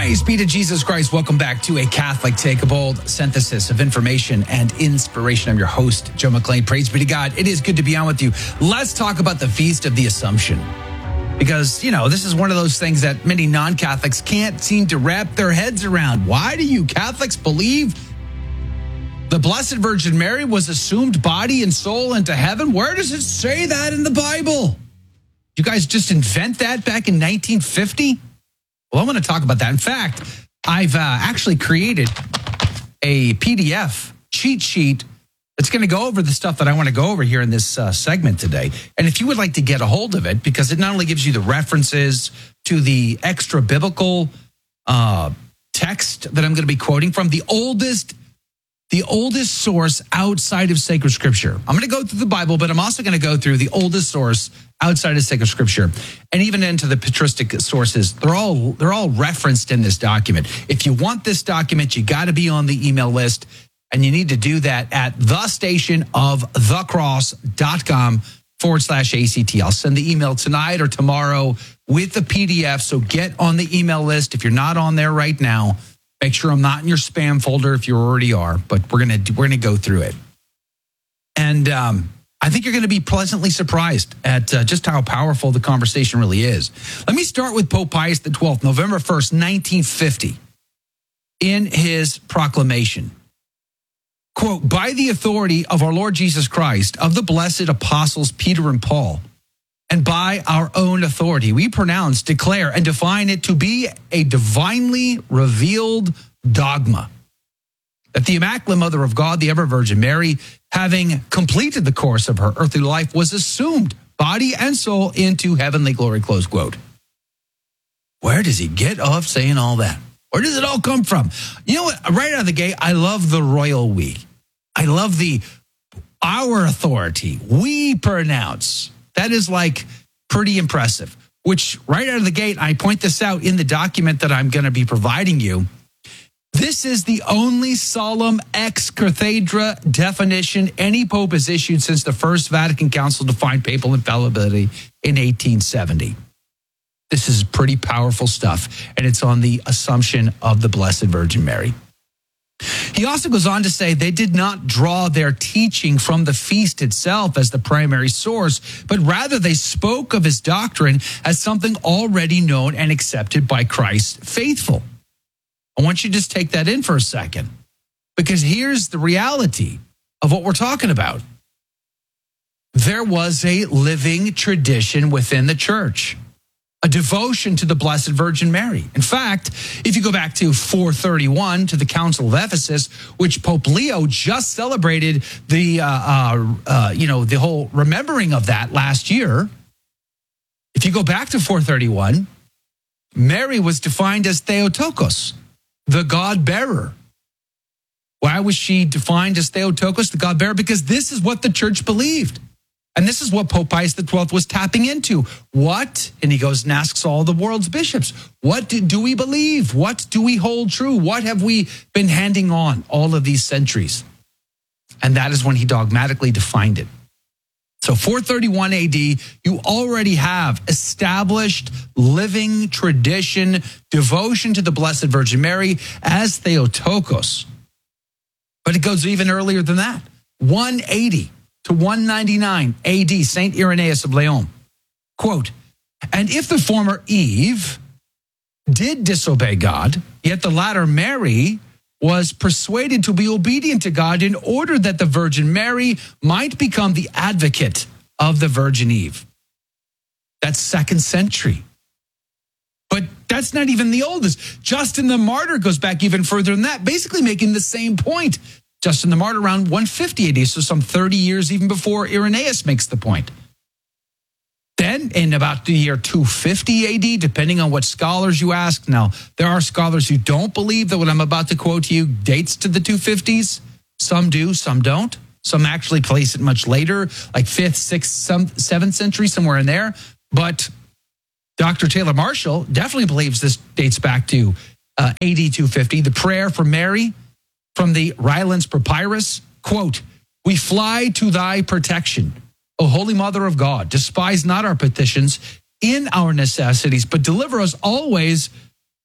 Praise be to Jesus Christ. Welcome back to A Catholic Take, a bold synthesis of information and inspiration. I'm your host, Joe McLean. Praise be to God. It is good to be on with you. Let's talk about the Feast of the Assumption. Because, this is one of those things that many non-Catholics can't seem to wrap their heads around. Why do you Catholics believe the Blessed Virgin Mary was assumed body and soul into heaven? Where does it say that in the Bible? You guys just invent that back in 1950? Well, I want to talk about that. In fact, I've actually created a PDF cheat sheet that's going to go over the stuff that I want to go over here in this segment today. And if you would like to get a hold of it, because it not only gives you the references to the extra biblical text that I'm going to be quoting from, the oldest source outside of sacred scripture. I'm going to go through the Bible, but I'm also going to go through the oldest source outside of sacred scripture, and even into the patristic sources. They're all referenced in this document. If you want this document, you got to be on the email list, and you need to do that at thestationofthecross.com/ACT. I'll send the email tonight or tomorrow with the PDF. So get on the email list. If you're not on there right now, make sure I'm not in your spam folder if you already are, but we're gonna go through it. And I think you're going to be pleasantly surprised at just how powerful the conversation really is. Let me start with Pope Pius XII, November 1st, 1950, in his proclamation. Quote, "By the authority of our Lord Jesus Christ, of the blessed apostles Peter and Paul, and by our own authority, we pronounce, declare, and define it to be a divinely revealed dogma that the Immaculate Mother of God, the Ever Virgin Mary, having completed the course of her earthly life, was assumed, body and soul, into heavenly glory," close quote. Where does he get off saying all that? Where does it all come from? You know what? Right out of the gate, I love the royal we. I love our authority. We pronounce. That is pretty impressive, which right out of the gate, I point this out in the document that I'm going to be providing you. This is the only solemn ex cathedra definition any pope has issued since the First Vatican Council defined papal infallibility in 1870. This is pretty powerful stuff, and it's on the Assumption of the Blessed Virgin Mary. He also goes on to say they did not draw their teaching from the feast itself as the primary source, but rather they spoke of his doctrine as something already known and accepted by Christ's faithful. I want you to just take that in for a second, because here's the reality of what we're talking about. There was a living tradition within the church, a devotion to the Blessed Virgin Mary. In fact, if you go back to 431 to the Council of Ephesus, which Pope Leo just celebrated the whole remembering of that last year. If you go back to 431, Mary was defined as Theotokos, the God-bearer. Why was she defined as Theotokos, the God-bearer? Because this is what the church believed. And this is what Pope Pius XII was tapping into. What? And he goes and asks all the world's bishops, what do we believe? What do we hold true? What have we been handing on all of these centuries? And that is when he dogmatically defined it. So 431 AD, you already have established living tradition, devotion to the Blessed Virgin Mary as Theotokos. But it goes even earlier than that. 180 to 199 AD, St. Irenaeus of Lyon. Quote, "And if the former Eve did disobey God, yet the latter Mary was persuaded to be obedient to God in order that the Virgin Mary might become the advocate of the Virgin Eve." That's 2nd century. But that's not even the oldest. Justin the Martyr goes back even further than that, basically making the same point. Justin the Martyr around 150 AD, so some 30 years even before Irenaeus makes the point. Then in about the year 250 AD, depending on what scholars you ask. Now, there are scholars who don't believe that what I'm about to quote to you dates to the 250s. Some do, some don't. Some actually place it much later, like 5th, 6th, 7th century, somewhere in there. But Dr. Taylor Marshall definitely believes this dates back to AD 250. The prayer for Mary from the Rylands Papyrus, quote, "We fly to thy protection, O Holy Mother of God. Despise not our petitions in our necessities, but deliver us always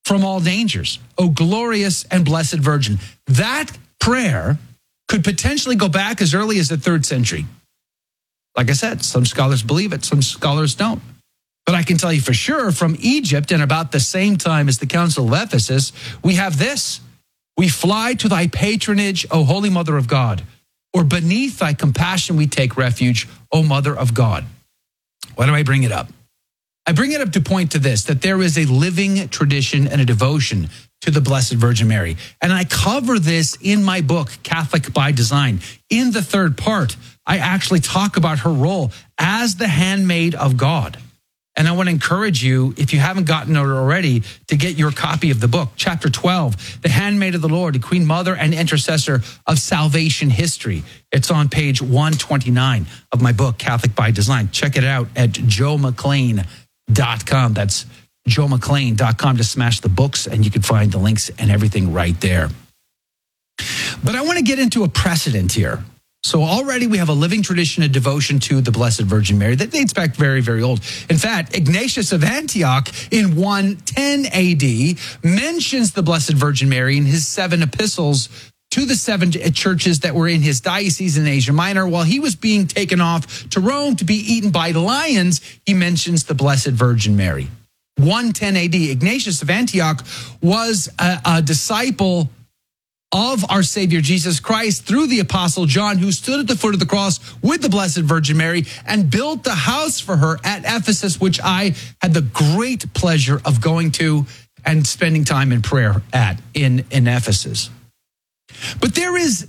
from all dangers, O glorious and blessed Virgin. That prayer could potentially go back as early as the 3rd century. Like I said, some scholars believe it, some scholars don't. But I can tell you for sure from Egypt and about the same time as the Council of Ephesus, we have this. We fly to thy patronage, O Holy Mother of God, or beneath thy compassion we take refuge, O Mother of God. Why do I bring it up? I bring it up to point to this, that there is a living tradition and a devotion to the Blessed Virgin Mary. And I cover this in my book, Catholic by Design. In the 3rd part, I actually talk about her role as the handmaid of God. And I want to encourage you, if you haven't gotten it already, to get your copy of the book. Chapter 12, The Handmaid of the Lord, the Queen Mother and Intercessor of Salvation History. It's on page 129 of my book, Catholic by Design. Check it out at joemclean.com. That's joemclean.com to smash the books, and you can find the links and everything right there. But I want to get into a precedent here. So already we have a living tradition of devotion to the Blessed Virgin Mary that dates back very, very old. In fact, Ignatius of Antioch in 110 AD mentions the Blessed Virgin Mary in his 7 epistles to the 7 churches that were in his diocese in Asia Minor. While he was being taken off to Rome to be eaten by lions, he mentions the Blessed Virgin Mary. 110 AD, Ignatius of Antioch was a disciple of our Savior Jesus Christ through the Apostle John, who stood at the foot of the cross with the Blessed Virgin Mary and built the house for her at Ephesus, which I had the great pleasure of going to and spending time in prayer at in Ephesus. But there is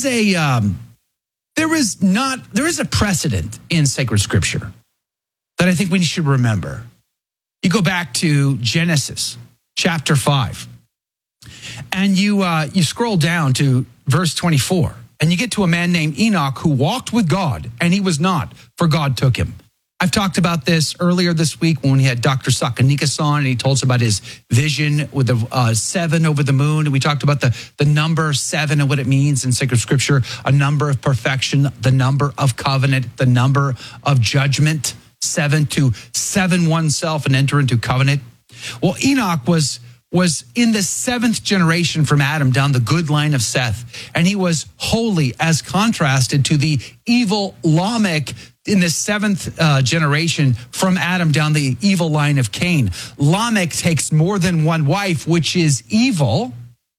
a precedent in sacred scripture that I think we should remember. You go back to Genesis chapter 5. And you scroll down to verse 24, and you get to a man named Enoch who walked with God, and he was not, for God took him. I've talked about this earlier this week when we had Dr. Sakanikas on, and he told us about his vision with the 7 over the moon. And we talked about the number 7 and what it means in sacred scripture, a number of perfection, the number of covenant, the number of judgment, 7 to seven oneself and enter into covenant. Well, Enoch was in the 7th generation from Adam down the good line of Seth. And he was holy as contrasted to the evil Lamech in the 7th generation from Adam down the evil line of Cain. Lamech takes more than one wife, which is evil.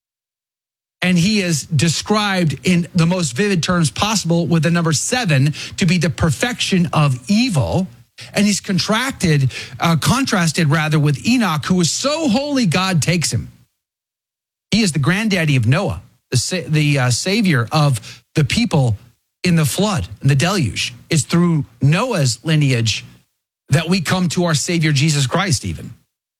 And he is described in the most vivid terms possible with the number 7 to be the perfection of evil. And he's contrasted with Enoch, who was so holy, God takes him. He is the granddaddy of Noah, the savior of the people in the flood and the deluge. It's through Noah's lineage that we come to our Savior Jesus Christ even.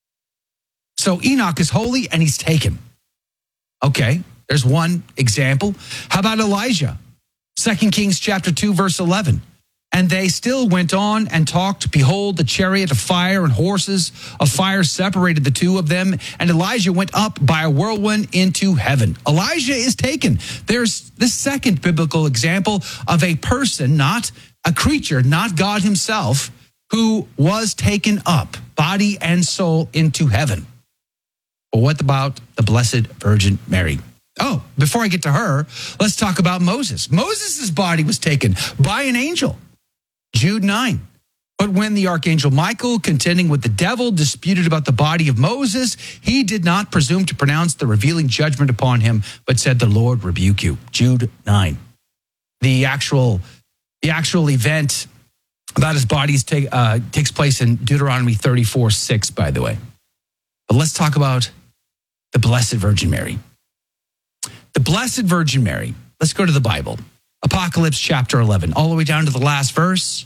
So Enoch is holy and he's taken. Okay, there's one example. How about Elijah? 2 Kings chapter 2, verse 11. And they still went on and talked. Behold, the chariot of fire and horses of fire separated the two of them. And Elijah went up by a whirlwind into heaven. Elijah is taken. There's the second biblical example of a person, not a creature, not God himself, who was taken up, body and soul, into heaven. But what about the Blessed Virgin Mary? Oh, before I get to her, let's talk about Moses. Moses' body was taken by an angel. Jude 9. But when the archangel Michael, contending with the devil, disputed about the body of Moses, he did not presume to pronounce the revealing judgment upon him, but said, "The Lord rebuke you." Jude 9. The actual event about his body takes place in Deuteronomy 34:6, by the way. But let's talk about the Blessed Virgin Mary. The Blessed Virgin Mary. Let's go to the Bible. Apocalypse chapter 11, all the way down to the last verse.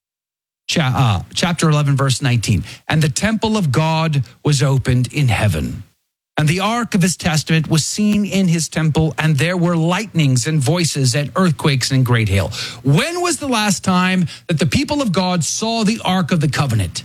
Chapter 11, verse 19. And the temple of God was opened in heaven. And the ark of his testament was seen in his temple, and there were lightnings and voices and earthquakes and great hail. When was the last time that the people of God saw the ark of the covenant?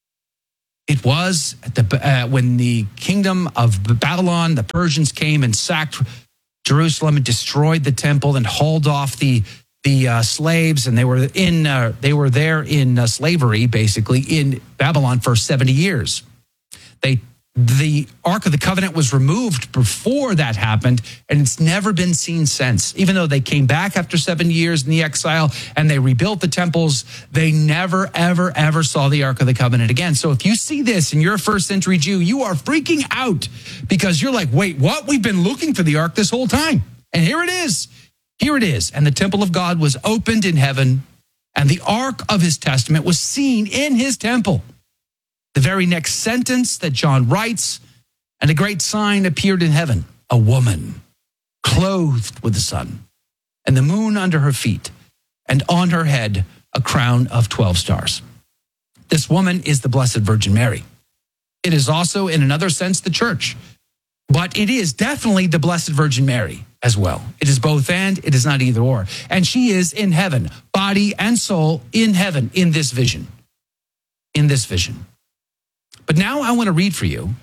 It was when the kingdom of Babylon, the Persians came and sacked Jerusalem and destroyed the temple and hauled off the slaves, and they were there in slavery, basically in Babylon for 70 years. They The Ark of the Covenant was removed before that happened, and it's never been seen since. Even though they came back after 7 years in the exile and they rebuilt the temples, they never, ever, ever saw the Ark of the Covenant again. So if you see this and you're a first century Jew, you are freaking out because you're like, wait, what? We've been looking for the Ark this whole time. And here it is. Here it is. And the temple of God was opened in heaven, and the Ark of his testament was seen in his temple. The very next sentence that John writes, and a great sign appeared in heaven, a woman clothed with the sun and the moon under her feet, and on her head a crown of 12 stars. This woman is the Blessed Virgin Mary. It is also, in another sense, the church, but it is definitely the Blessed Virgin Mary as well. It is both and, it is not either or. And she is in heaven, body and soul in heaven in this vision. In this vision. But now I want to read for you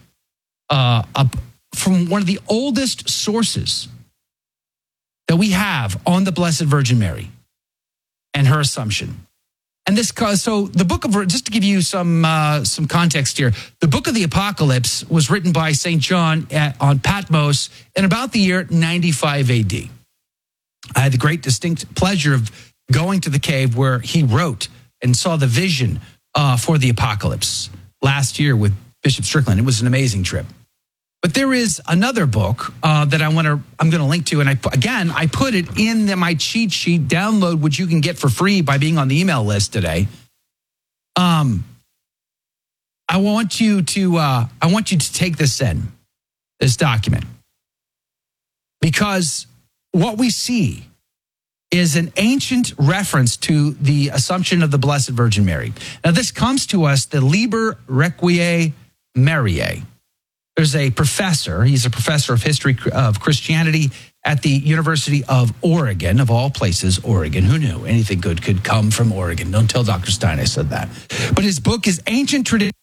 from one of the oldest sources that we have on the Blessed Virgin Mary and her Assumption. And this, so the book of, just to give you some context here, the book of the Apocalypse was written by St. John on Patmos in about the year 95 AD. I had the great distinct pleasure of going to the cave where he wrote and saw the vision for the Apocalypse last year with Bishop Strickland. It was an amazing trip. But there is another book that I'm going to link to, and I put it in my cheat sheet download, which you can get for free by being on the email list today. I want you to take this document, because what we see is an ancient reference to the Assumption of the Blessed Virgin Mary. Now, this comes to us, the Liber Requiae Mariae. There's a professor, he's a professor of history of Christianity at the University of Oregon, of all places, Oregon. Who knew anything good could come from Oregon? Don't tell Dr. Stein I said that. But his book is Ancient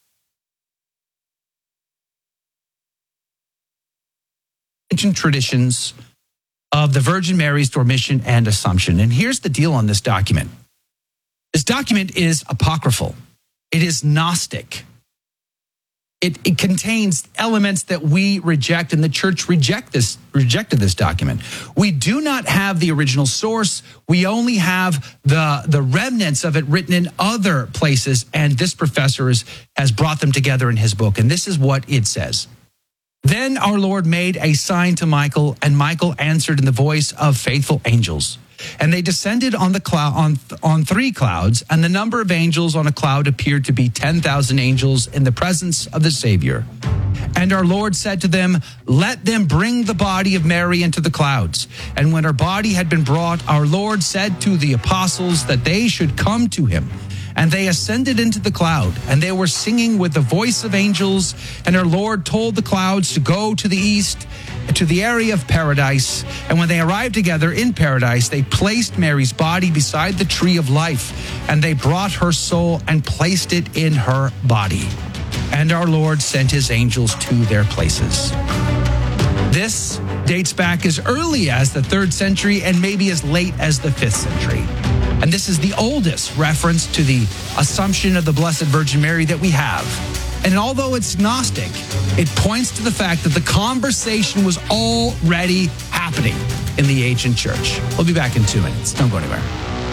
Traditions of the Virgin Mary's Dormition and Assumption. And here's the deal on this document. This document is apocryphal. It is Gnostic. It contains elements that we reject, and the church rejected this document. We do not have the original source. We only have the remnants of it written in other places, and this professor has brought them together in his book. And this is what it says. Then our Lord made a sign to Michael, and Michael answered in the voice of faithful angels. And they descended on the cloud on 3 clouds, and the number of angels on a cloud appeared to be 10,000 angels in the presence of the Savior. And our Lord said to them, "Let them bring the body of Mary into the clouds." And when her body had been brought, our Lord said to the apostles that they should come to him. And they ascended into the cloud, and they were singing with the voice of angels. And our Lord told the clouds to go to the east, to the area of paradise. And when they arrived together in paradise, they placed Mary's body beside the tree of life. And they brought her soul and placed it in her body. And our Lord sent his angels to their places. This dates back as early as the 3rd century and maybe as late as the 5th century. And this is the oldest reference to the Assumption of the Blessed Virgin Mary that we have. And although it's Gnostic, it points to the fact that the conversation was already happening in the ancient church. We'll be back in 2 minutes. Don't go anywhere.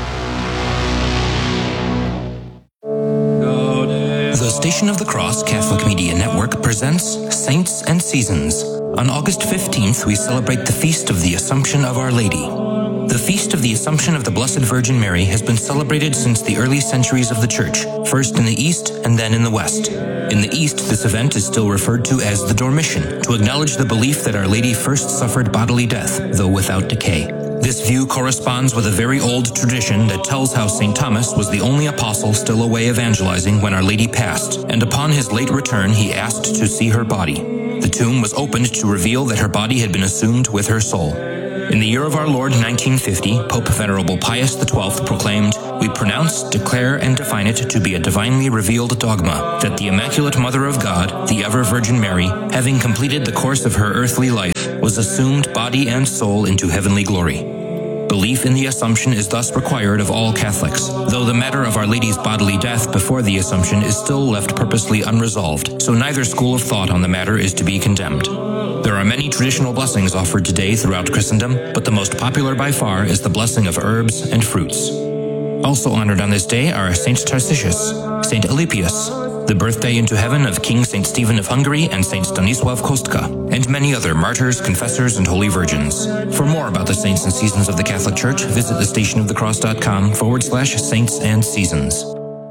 The Station of the Cross Catholic Media Network presents Saints and Seasons. On August 15th, we celebrate the Feast of the Assumption of Our Lady. The Feast of the Assumption of the Blessed Virgin Mary has been celebrated since the early centuries of the Church, first in the East and then in the West. In the East, this event is still referred to as the Dormition, to acknowledge the belief that Our Lady first suffered bodily death, though without decay. This view corresponds with a very old tradition that tells how St. Thomas was the only apostle still away evangelizing when Our Lady passed, and upon his late return he asked to see her body. The tomb was opened to reveal that her body had been assumed with her soul. In the year of our Lord 1950, Pope Venerable Pius XII proclaimed, "We pronounce, declare, and define it to be a divinely revealed dogma, that the Immaculate Mother of God, the ever Virgin Mary, having completed the course of her earthly life, was assumed body and soul into heavenly glory." Belief in the Assumption is thus required of all Catholics, though the matter of Our Lady's bodily death before the Assumption is still left purposely unresolved, so neither school of thought on the matter is to be condemned. There are many traditional blessings offered today throughout Christendom, but the most popular by far is the blessing of herbs and fruits. Also honored on this day are Saint Tarcisius, Saint Alypius, the birthday into heaven of King Saint Stephen of Hungary and Saint Stanisław Kostka, and many other martyrs, confessors, and holy virgins. For more about the saints and seasons of the Catholic Church, visit thestationofthecross.com/saints and seasons.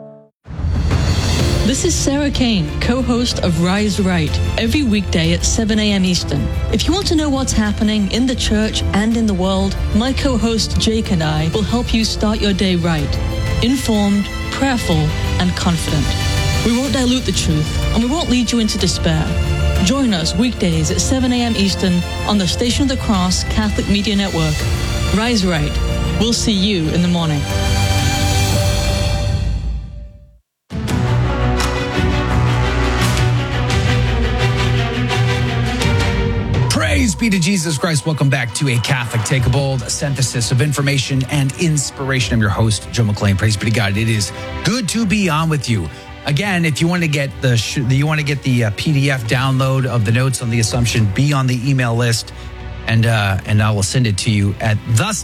This is Sarah Kane, co-host of Rise Right, every weekday at 7 a.m. Eastern. If you want to know what's happening in the church and in the world, my co-host Jake and I will help you start your day right, informed, prayerful, and confident. We won't dilute the truth, and we won't lead you into despair. Join us weekdays at 7 a.m. Eastern on the Station of the Cross Catholic Media Network. Rise Right. We'll see you in the morning. Praise be to Jesus Christ. Welcome back to A Catholic Take a Bold, a synthesis of information and inspiration. I'm your host, Joe McClain. Praise be to God. It is good to be on with you. Again, if you want to get the PDF download of the notes on the Assumption, be on the email list, and I will send it to you at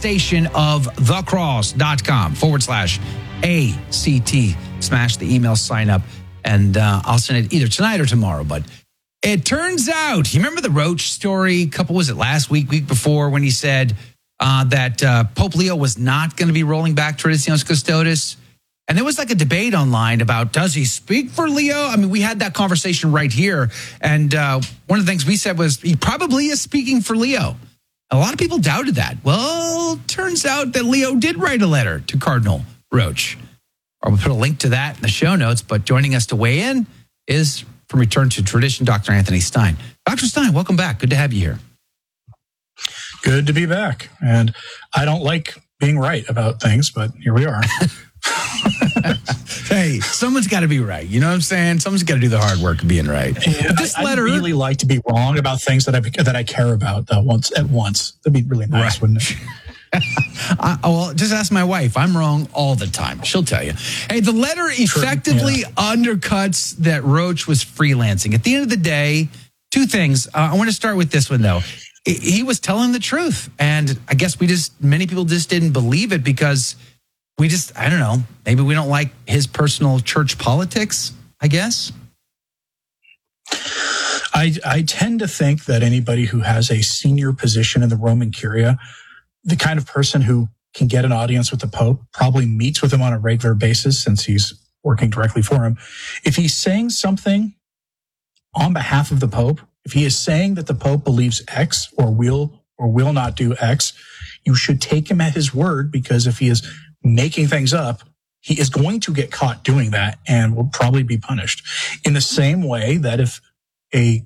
thestationofthecross.com/ACT. Smash the email sign up, and I'll send it either tonight or tomorrow. But it turns out, you remember the Roach story? Was it last week before, when he said that Pope Leo was not going to be rolling back Traditionis Custodes? And there was like a debate online about, does he speak for Leo? I mean, we had that conversation right here. And one of the things we said was he probably is speaking for Leo. A lot of people doubted that. Well, turns out that Leo did write a letter to Cardinal Roach. We'll put a link to that in the show notes. But joining us to weigh in is, from Return to Tradition, Dr. Anthony Stein. Dr. Stein, welcome back. Good to have you here. Good to be back. And I don't like being right about things, but here we are. Hey, someone's got to be right. You know what I'm saying? Someone's got to do the hard work of being right. Yeah, but this letter, I'd really like to be wrong about things that I care about once at once. That'd be really nice, right, wouldn't it? Well, just ask my wife. I'm wrong all the time. She'll tell you. Hey, the letter effectively undercuts that Roach was freelancing. At the end of the day, two things. I want to start with this one, though. He was telling the truth. And I guess many people just didn't believe it because I don't know, maybe we don't like his personal church politics, I guess. I tend to think that anybody who has a senior position in the Roman Curia, the kind of person who can get an audience with the Pope, probably meets with him on a regular basis since he's working directly for him. If he's saying something on behalf of the Pope, if he is saying that the Pope believes X or will not do X, you should take him at his word, because if he is making things up, he is going to get caught doing that and will probably be punished. In the same way that if the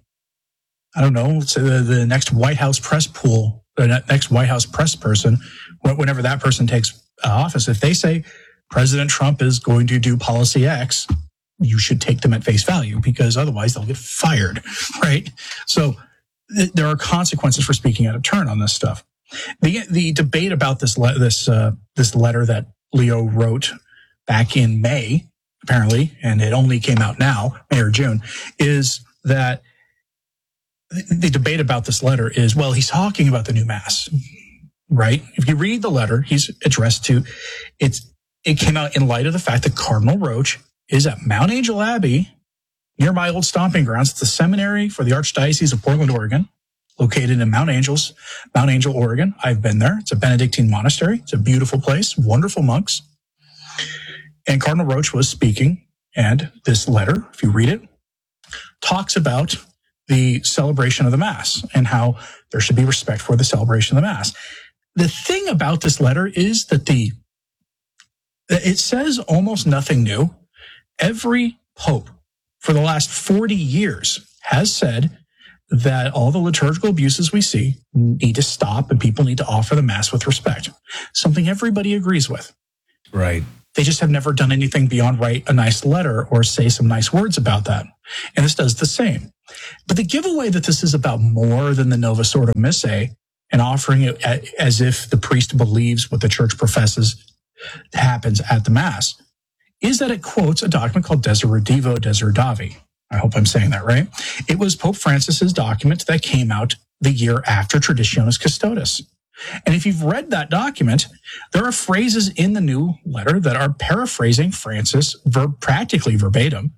next White House press pool, the next White House press person, whenever that person takes office, if they say President Trump is going to do policy X, you should take them at face value, because otherwise they'll get fired, right? So there are consequences for speaking out of turn on this stuff. The debate about this letter that Leo wrote back in May, apparently, and it only came out now, May or June, is that the debate about this letter is, well, he's talking about the new Mass, right? If you read the letter he's addressed to, it came out in light of the fact that Cardinal Roach is at Mount Angel Abbey, near my old stomping grounds. It's the seminary for the Archdiocese of Portland, Oregon, located in Mount Angel, Oregon. I've been there. It's a Benedictine monastery. It's a beautiful place, wonderful monks. And Cardinal Roach was speaking, and this letter, if you read it, talks about the celebration of the Mass and how there should be respect for the celebration of the Mass. The thing about this letter is that it says almost nothing new. Every pope for the last 40 years has said that all the liturgical abuses we see need to stop and people need to offer the Mass with respect. Something everybody agrees with. Right. They just have never done anything beyond write a nice letter or say some nice words about that. And this does the same. But the giveaway that this is about more than the Novus Ordo Missae and offering it as if the priest believes what the church professes happens at the Mass, is that it quotes a document called Desiderativo Desideratavi. I hope I'm saying that right. It was Pope Francis's document that came out the year after Traditionis Custodes. And if you've read that document, there are phrases in the new letter that are paraphrasing Francis practically verbatim.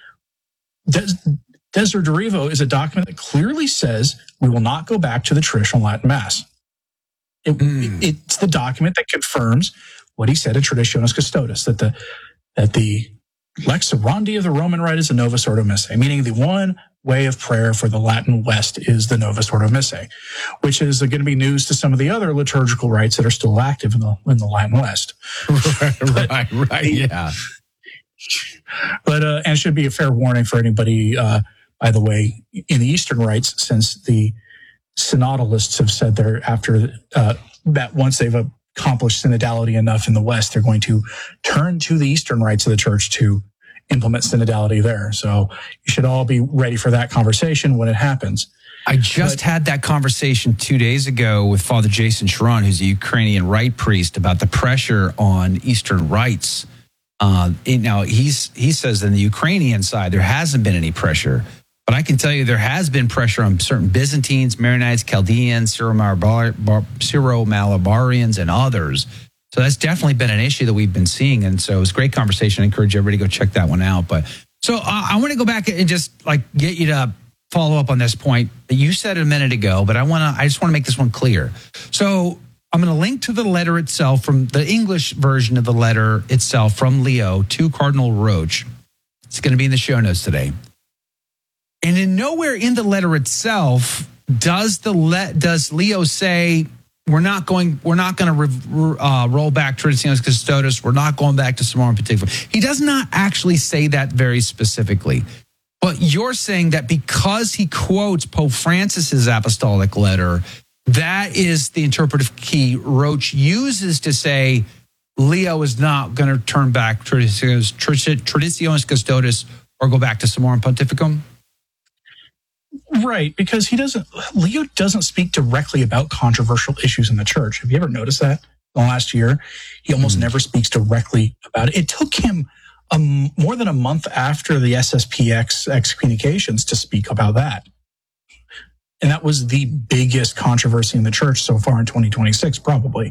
Desiderativo is a document that clearly says we will not go back to the traditional Latin Mass. It's the document that confirms what he said in Traditionis Custodes, that the lex orandi of the Roman Rite is the Novus Ordo Missae, meaning the one way of prayer for the Latin West is the Novus Ordo Missae, which is going to be news to some of the other liturgical rites that are still active in the Latin West. Right, yeah. But and it should be a fair warning for anybody, by the way, in the Eastern rites, since the synodalists have said they're after that once they've accomplished synodality enough in the West, they're going to turn to the Eastern rites of the church to implement synodality there. So you should all be ready for that conversation when it happens. I just had that conversation 2 days ago with Father Jason Sharon, who's a Ukrainian rite priest, about the pressure on Eastern rites. Now, he says in the Ukrainian side, there hasn't been any pressure. But I can tell you there has been pressure on certain Byzantines, Maronites, Chaldeans, Syro-Malabarians, and others. So that's definitely been an issue that we've been seeing. And so it was a great conversation. I encourage everybody to go check that one out. But so I want to go back and just get you to follow up on this point that you said a minute ago, but I just want to make this one clear. So I'm going to link to the letter itself from the English version of the letter itself from Leo to Cardinal Roche. It's going to be in the show notes today. And in nowhere in the letter itself does Leo say we're not going to roll back Traditionis Custodes. We're not going back to Summorum Pontificum. He does not actually say that very specifically. But you're saying that because he quotes Pope Francis's apostolic letter, that is the interpretive key Roche uses to say Leo is not going to turn back Traditionis Custodes or go back to Summorum Pontificum. Right, because Leo doesn't speak directly about controversial issues in the church. Have you ever noticed that? In the last year, he almost never speaks directly about it. It took him more than a month after the SSPX excommunications to speak about that. And that was the biggest controversy in the church so far in 2026, probably.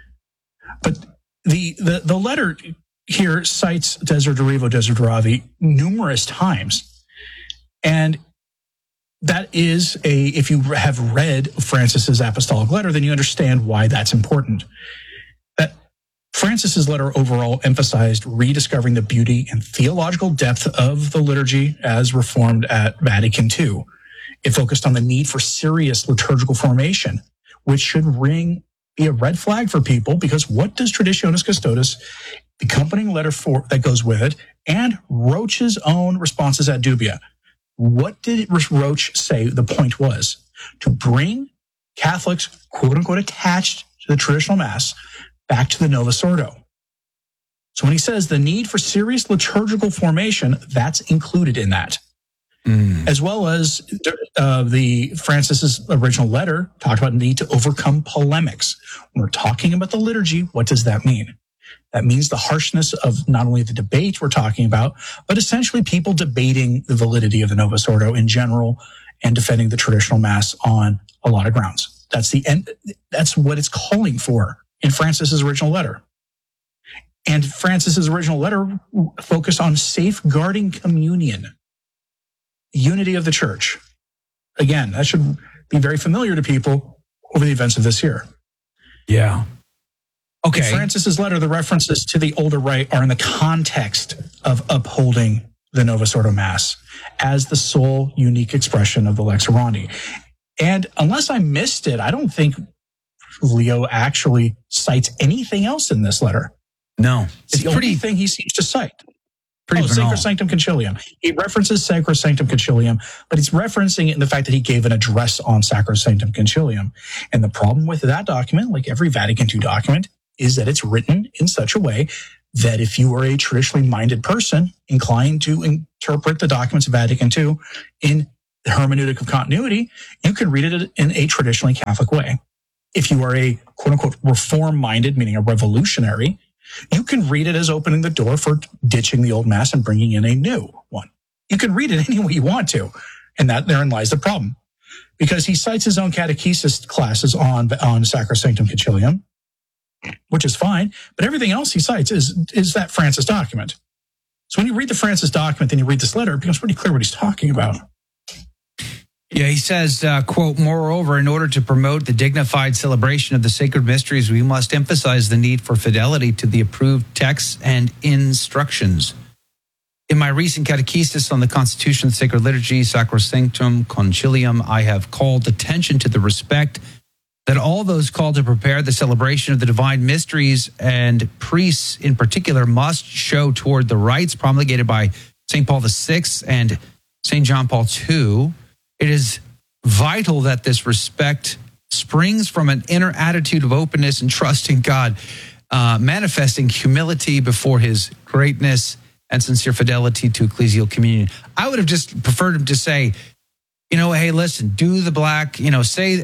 But the letter here cites Desiderativo Desideratavi numerous times. And that is if you have read Francis's apostolic letter, then you understand why that's important. That Francis's letter overall emphasized rediscovering the beauty and theological depth of the liturgy as reformed at Vatican II. It focused on the need for serious liturgical formation, which should be a red flag for people, because what does Traditionis Custodes, the accompanying letter that goes with it, and Roche's own responses at Dubia? What did Roche say the point was? To bring Catholics, quote unquote, attached to the traditional Mass back to the Novus Ordo. So when he says the need for serious liturgical formation, that's included in that. As well as the Francis's original letter talked about the need to overcome polemics. When we're talking about the liturgy, what does that mean? That means the harshness of not only the debate we're talking about, but essentially people debating the validity of the Novus Ordo in general and defending the traditional Mass on a lot of grounds. That's the end. That's what it's calling for in Francis's original letter. And Francis's original letter focused on safeguarding communion, unity of the church. Again, that should be very familiar to people over the events of this year. Yeah. Okay. In Francis's letter, the references to the older rite are in the context of upholding the Novus Ordo Mass as the sole unique expression of the Lex Orandi. And unless I missed it, I don't think Leo actually cites anything else in this letter. No. It's the only thing he seems to cite. Pretty Sacra Sanctum Concilium. He references Sacra Sanctum Concilium, but he's referencing it in the fact that he gave an address on Sacra Sanctum Concilium. And the problem with that document, like every Vatican II document, is that it's written in such a way that if you are a traditionally minded person inclined to interpret the documents of Vatican II in the hermeneutic of continuity, you can read it in a traditionally Catholic way. if you are a quote unquote reform-minded, meaning a revolutionary, you can read it as opening the door for ditching the old mass and bringing in a new one. You can read it any way you want to. And that therein lies the problem. Because he cites his own catechesis classes on Sacrosanctum Concilium, which is fine. But everything else he cites is that Francis document. So when you read the Francis document, then you read this letter, it becomes pretty clear what he's talking about. Yeah, he says, quote, moreover, in order to promote the dignified celebration of the sacred mysteries, we must emphasize the need for fidelity to the approved texts and instructions. In my recent catechesis on the Constitution of Sacred Liturgy, Sacrosanctum Concilium, I have called attention to the respect that all those called to prepare the celebration of the divine mysteries and priests in particular must show toward the rites promulgated by St. Paul VI and St. John Paul II. It is vital that this respect springs from an inner attitude of openness and trust in God, manifesting humility before his greatness and sincere fidelity to ecclesial communion. I would have just preferred him to say, hey, listen, do the black, say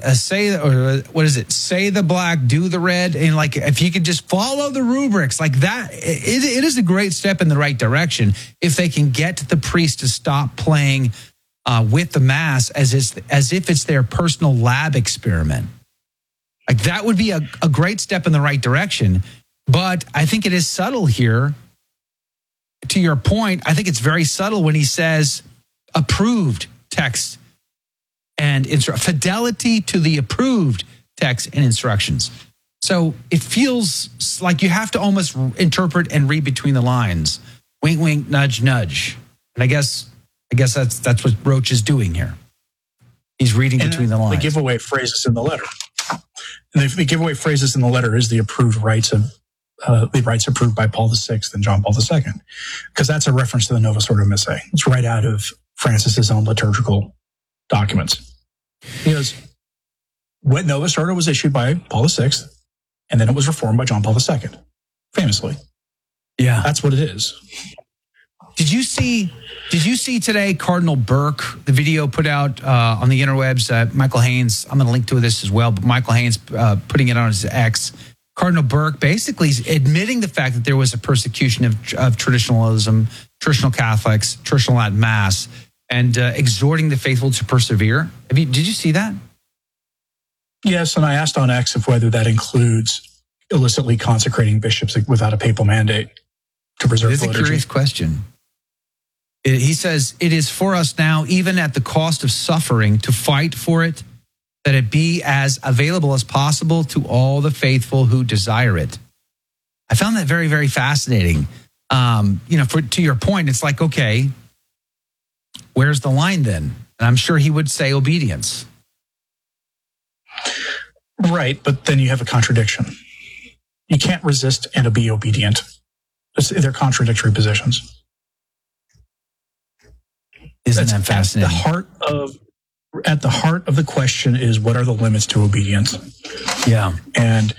the black, do the red. And like, if you could just follow the rubrics like that, it is a great step in the right direction. If they can get the priest to stop playing with the mass as if it's their personal lab experiment. Like that would be a great step in the right direction. But I think it is subtle here. To your point, I think it's very subtle when he says approved text and fidelity to the approved text and instructions. So it feels like you have to almost interpret and read between the lines. Wink, wink, nudge, nudge. And I guess that's what Roach is doing here. He's reading between the lines. The giveaway phrases in the letter. And the giveaway phrases in the letter is the approved rites of the rites approved by Paul VI and John Paul II, because that's a reference to the Novus Ordo Missae. It's right out of Francis's own liturgical documents. Because when Novus Ordo was issued by Paul VI, and then it was reformed by John Paul II, famously. Yeah, that's what it is. Did you see today Cardinal Burke, the video put out on the interwebs? Michael Haynes, I'm going to link to this as well, but Michael Haynes putting it on his X. Cardinal Burke basically is admitting the fact that there was a persecution of traditionalism, traditional Catholics, traditional Latin Mass, and exhorting the faithful to persevere. Did you see that? Yes, and I asked on X if whether that includes illicitly consecrating bishops without a papal mandate to preserve the liturgy. It's a curious question. He says, it is for us now, even at the cost of suffering, to fight for it, that it be as available as possible to all the faithful who desire it. I found that very, very fascinating. To your point, it's like, okay, where's the line then? And I'm sure he would say obedience. Right, but then you have a contradiction. You can't resist and be obedient. They're contradictory positions. Isn't that fascinating? At the heart of the question is, what are the limits to obedience? Yeah. And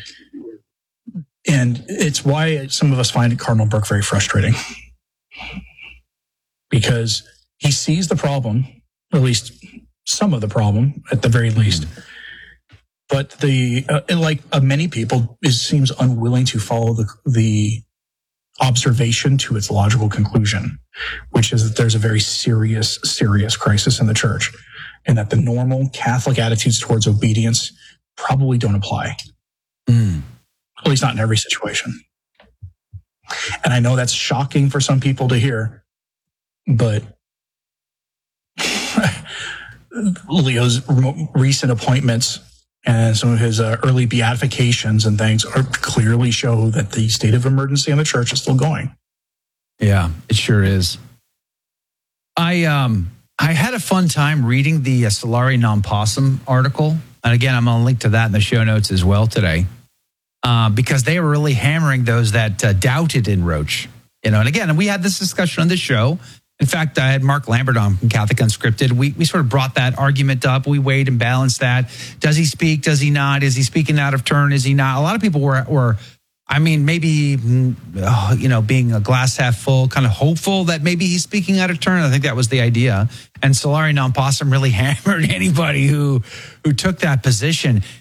it's why some of us find Cardinal Burke very frustrating. Because he sees the problem, or at least some of the problem, at the very least. But like many people, it seems unwilling to follow the observation to its logical conclusion, which is that there's a very serious crisis in the church, and that the normal Catholic attitudes towards obedience probably don't apply. At least not in every situation. And I know that's shocking for some people to hear, but Leo's recent appointments and some of his early beatifications and things are clearly show that the state of emergency in the church is still going. Yeah, it sure is. I had a fun time reading the Solari Non Possum article. And again, I'm going to link to that in the show notes as well today. Because they were really hammering those that doubted in Roach. And again, we had this discussion on the show. In fact, I had Mark Lambert on from Catholic Unscripted. We sort of brought that argument up. We weighed and balanced that. Does he speak? Does he not? Is he speaking out of turn? Is he not? A lot of people were maybe, being a glass half full, kind of hopeful that maybe he's speaking out of turn. I think that was the idea. And Solari Non Possum really hammered anybody who took that position.